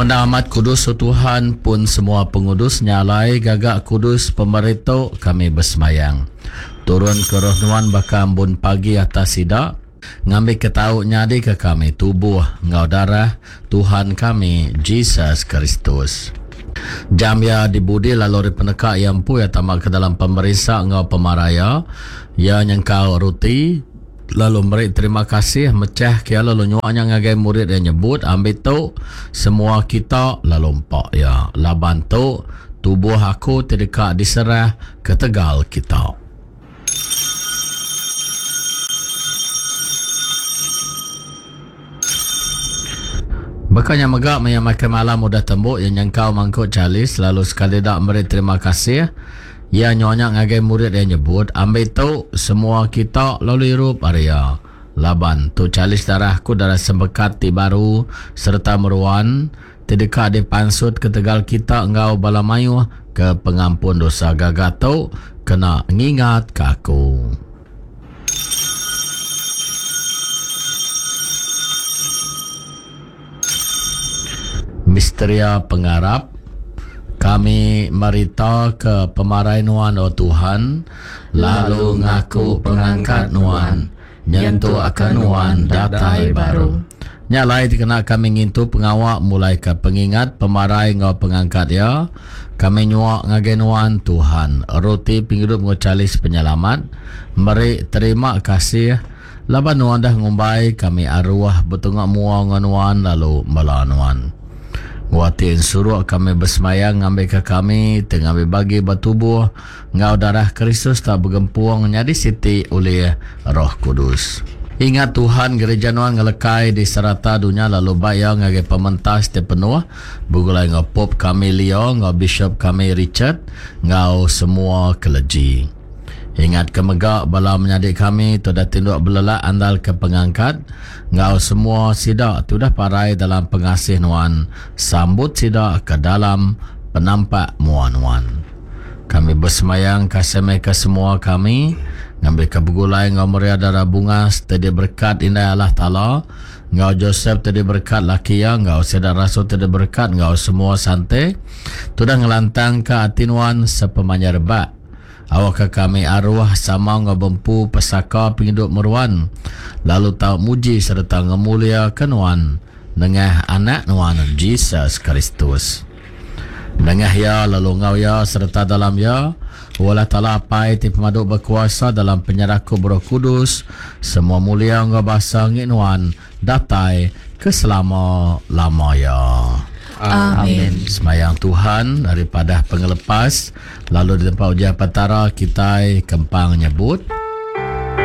Nuanda amat kudus Tuhan pun semua pengudus nyalai gagak kudus pemerintah kami bersemayang. Turun ke roh nuan bakam bun pagi atas sidak. Ngambil ketahu nyadi ke kami tubuh ngau darah Tuhan kami Jesus Kristus. Jam ya dibudi lalu peneka yang pu ya tamak ke dalam pemerintah ngau pemaraya ya nyengkau ruti lalu merik terima kasih mecah kia lalu nyuaknya ngagai murid yang nyebut ambil tu semua kita lalu empak ya laban tu tubuh aku terdekat diserah ke tegal kita. Bekanya megak menyamakan malam mudah tembuk yang nyangkau mangkuk calis lalu sekali dak merik terima kasih ya nyonya ngagai murid yang nyebut ambil tu semua kita lalu irup area laban tu calis darahku darah sembekat ti baru serta meruan terdekat di pansut ke tegal kita engkau balamayu ke pengampun dosa gagak tu kena ngingat ke aku. Misteria pengarap kami merita ke pemarai nuan o Tuhan lalu ngaku pengangkat nuan nyentuh akan nuan datai baru nyalai dikena kami ngintu pengawak mulai ke pengingat pemarai ngau pengangkat ya kami nyuak ngagenuan Tuhan roti pinghidup ngocalis penyelamat meri terima kasih laban nuan dah ngumbai kami arwah betungak mua nganuan lalu melanuan. Watin suruh kami bersemayang ngambil ke kami tengah bagi bertubuh ngau darah Kristus tak bergempuang nyadi siti oleh Roh Kudus. Ingat Tuhan gereja nuan ngelekai di serata dunia lalu bayang ngagai pementas te penuh bugulai ngau Pop kami Leo ngau Bishop kami Richard ngau semua keleji. Ingat kemegak bala menyadik kami tu dah tinduk belelak andal ke pengangkat ngau semua sidak tu dah parai dalam pengasih nuan sambut sidak ke dalam penampak muan-muan. Kami bersemayang kasih ke semua kami ngambil ke begulai ngau Maria darah bunga tadi berkat indah Allah Ta'ala ngau Joseph tadi berkat laki ya ngau sedar rasul tadi berkat ngau semua santai tu dah ngelantang ke atinuan sepemanya rebat. Awak ke kami arwah sama ngabempu pesaka penghidup meruan lalu tahu muji serta ngemulia kenuan dengan anak nuan Jesus Kristus dengan ya lalu ngau ya serta dalam ya wala ta'ala apai ti pemaduk berkuasa dalam penyerahku Roh Kudus semua mulia ngau bahasa nginuan datai keselama-lama ya. Amin. Semayang Tuhan daripada pengelepas lalu di tempat ujian petara kita kempang nyebut